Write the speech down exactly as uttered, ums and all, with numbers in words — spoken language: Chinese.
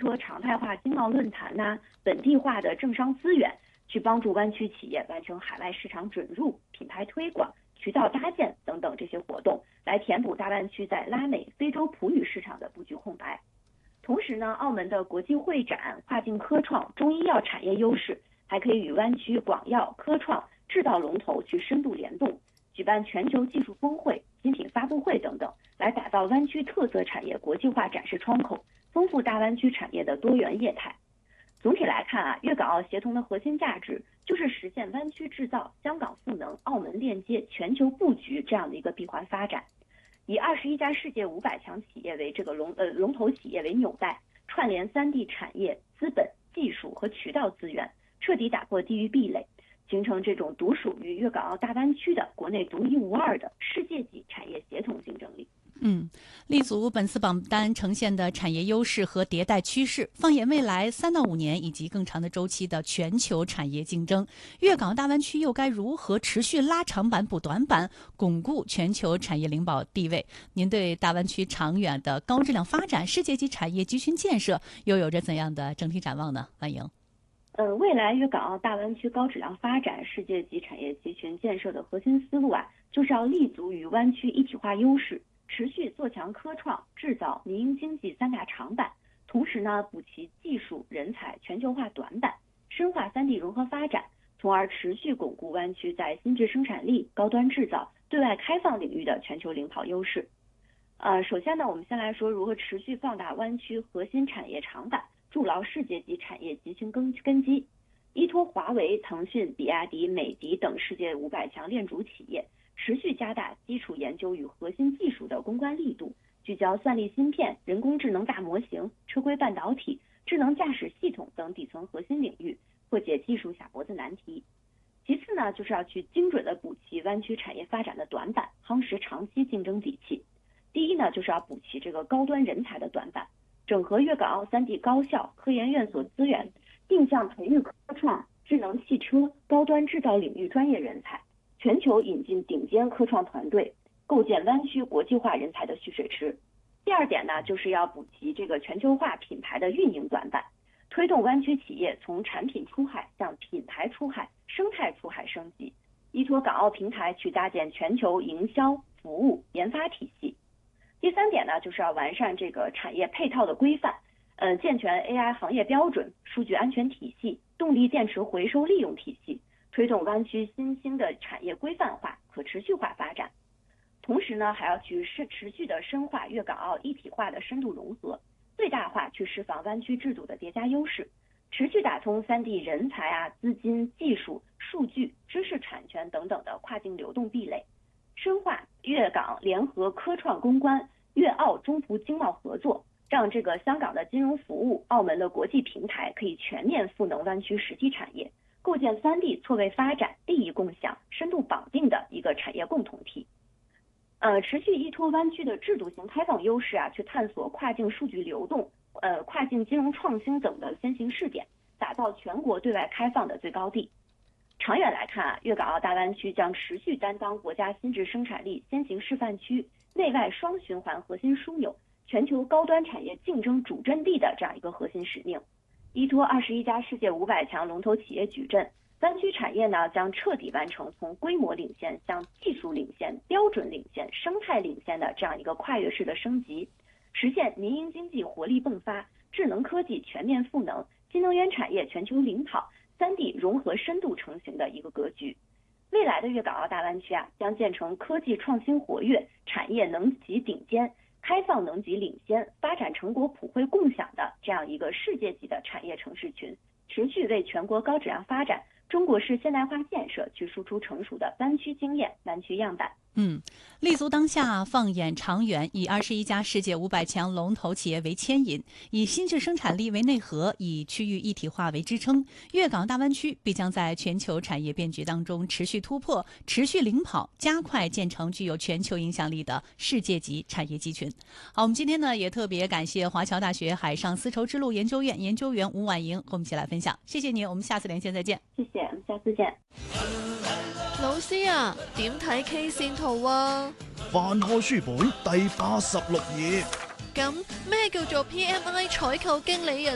托常态化经贸论坛呐、啊、本地化的政商资源，去帮助湾区企业完成海外市场准入、品牌推广、渠道搭建等等这些活动，来填补大湾区在拉美、非洲普语市场的布局空白。同时呢，澳门的国际会展、跨境科创、中医药产业优势，还可以与湾区广药、科创、制造龙头去深度联动，举办全球技术峰会、新品发布会等等，来打造湾区特色产业国际化展示窗口，丰富大湾区产业的多元业态。总体来看啊，粤港澳协同的核心价值就是实现湾区制造、香港赋能、澳门链接、全球布局这样的一个闭环发展。以二十一家世界五百强企业为这个龙呃龙头企业为纽带，串联三地产业、资本、技术和渠道资源，彻底打破地域壁垒，形成这种独属于粤港澳大湾区的国内独一无二的世界级产业协同竞争力。 嗯，立足本次榜单呈现的产业优势和迭代趋势，放眼未来三到五年以及更长的周期的全球产业竞争，粤港澳大湾区又该如何持续拉长板补短板，巩固全球产业领保地位？您对大湾区长远的高质量发展、世界级产业集群建设又有着怎样的整体展望呢？婉莹。 呃，未来粤港澳大湾区高质量发展、世界级产业集群建设的核心思路啊，就是要立足于湾区一体化优势，持续做强科创、制造、民营经济三大长板，同时呢，补齐技术、人才全球化短板，深化三地融合发展，从而持续巩固湾区在新质生产力、高端制造、对外开放领域的全球领跑优势。呃，首先呢，我们先来说如何持续放大湾区核心产业长板，筑牢世界级产业集群根根基。依托华为、腾讯、比亚迪、美的等世界五百强链主企业，持续加大基础研究与核心技术的攻关力度，聚焦算力芯片、人工智能大模型、车规半导体、智能驾驶系统等底层核心领域，破解技术卡脖子难题。其次呢，就是要去精准的补齐湾区产业发展的短板，夯实长期竞争底气。第一呢，就是要补齐这个高端人才的短板，整合粤港澳三地高校、科研院所资源，定向培育科创、智能汽车、高端制造领域专业人才，全球引进顶尖科创团队，构建湾区国际化人才的蓄水池。第二点呢，就是要补齐这个全球化品牌的运营短板，推动湾区企业从产品出海向品牌出海、生态出海升级，依托港澳平台去搭建全球营销、服务、研发体系。第三点呢，就是要完善这个产业配套的规范，呃，健全 A I 行业标准、数据安全体系、动力电池回收利用体系，推动湾区新兴的产业规范化、可持续化发展。同时呢，还要去是持续的深化粤港澳一体化的深度融合，最大化去释放湾区制度的叠加优势，持续打通三地人才啊、资金、技术、数据、知识产权等等的跨境流动壁垒，深化粤港联合科创攻关、粤澳中葡经贸合作，让这个香港的金融服务、澳门的国际平台可以全面赋能湾区实体产业，构建三地错位发展、利益共享、深度绑定的一个产业共同体。呃，持续依托湾区的制度型开放优势啊，去探索跨境数据流动、呃跨境金融创新等的先行试点，打造全国对外开放的最高地。长远来看啊，粤港澳大湾区将持续担当国家新质生产力先行示范区、内外双循环核心枢纽、全球高端产业竞争主阵地的这样一个核心使命。依托二十一家世界五百强龙头企业矩阵，湾区产业呢将彻底完成从规模领先向技术领先、标准领先、生态领先的这样一个跨越式的升级，实现民营经济活力迸发、智能科技全面赋能、新能源产业全球领跑、三地融合深度成型的一个格局。未来的粤港澳大湾区啊，将建成科技创新活跃、产业能级顶尖、开放能级领先、发展成果普惠共享的这样一个世界级的产业城市群，持续为全国高质量发展、中国式现代化建设去输出成熟的湾区经验、湾区样板。 嗯，立足当下，放眼长远，以二十一家世界五百强龙头企业为牵引，以新质生产力为内核，以区域一体化为支撑，粤港大湾区必将在全球产业变局当中持续突破、持续领跑，加快建成具有全球影响力的世界级产业集群。好，我们今天呢也特别感谢华侨大学海上丝绸之路研究院研究员吴婉莹和我们一起来分享，谢谢您，我们下次连线再见。 谢谢，我们下次見。 老師啊，點睇 K 線圖啊？ 翻開書本第八十六頁。 咁咩叫做 P M I 採購經理人